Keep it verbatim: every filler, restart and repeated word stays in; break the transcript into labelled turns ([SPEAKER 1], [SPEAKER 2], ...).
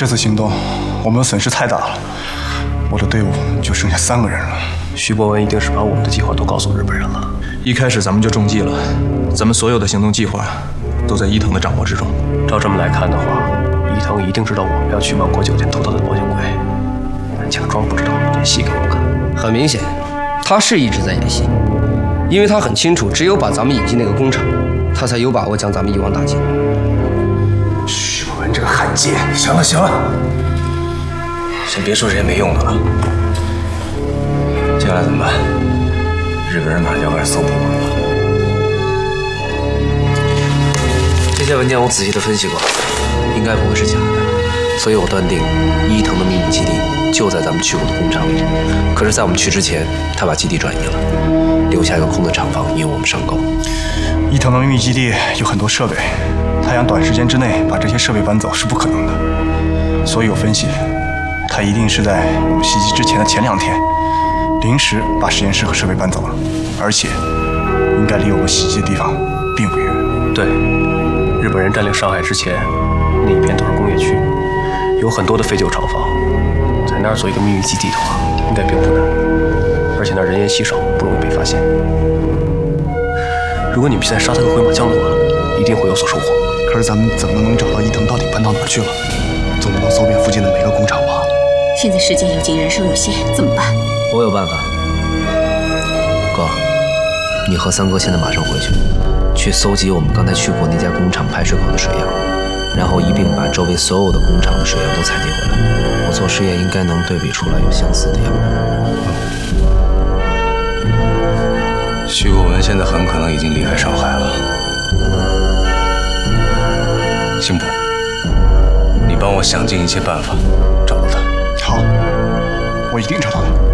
[SPEAKER 1] 这次行动，我们的损失太大了，我的队伍就剩下三个人了。
[SPEAKER 2] 徐博文一定是把我们的计划都告诉日本人了。
[SPEAKER 3] 一开始咱们就中计了，咱们所有的行动计划都在伊藤的掌握之中。
[SPEAKER 2] 照这么来看的话，伊藤一定知道我们要去万国酒店偷他的保险柜，但假装不知道，演戏给我们看。
[SPEAKER 4] 很明显，他是一直在演戏，因为他很清楚，只有把咱们引进那个工厂，他才有把握将咱们一网打尽。
[SPEAKER 2] 徐博文这个汉奸！行了行了，先别说这些没用的了。接下来怎么办？日本人马上就要开始搜捕我们了。这些文件我仔细的分析过，应该不会是假的，所以我断定伊藤的秘密基地就在咱们去过的工厂里。可是，在我们去之前，他把基地转移了，留下一个空的厂房引我们上钩。
[SPEAKER 1] 伊藤的秘密基地有很多设备，他想短时间之内把这些设备搬走是不可能的，所以我分析，他一定是在我们袭击之前的前两天。临时把实验室和设备搬走了，而且应该离我们袭击的地方并不远。
[SPEAKER 2] 对，日本人占领上海之前，那一片都是工业区，有很多的废旧厂房，在那儿做一个秘密基地的话，应该并不难。而且那儿人烟稀少，不容易被发现。如果你们现在杀他个回马枪的话，一定会有所收获。
[SPEAKER 1] 可是咱们怎么能找到伊藤到底搬到哪儿去了？总不能搜遍附近的每个工厂吧？
[SPEAKER 5] 现在时间有紧，人手有限，怎么办？
[SPEAKER 4] 我有办法。哥，你和三哥现在马上回去，去搜集我们刚才去过那家工厂排水口的水样，然后一并把周围所有的工厂的水样都采集回来。我做实验应该能对比出来有相似的样
[SPEAKER 2] 子。徐国文现在很可能已经离开上海了。辛普，你帮我想尽一切办法找到他。
[SPEAKER 1] 好，我一定找到他。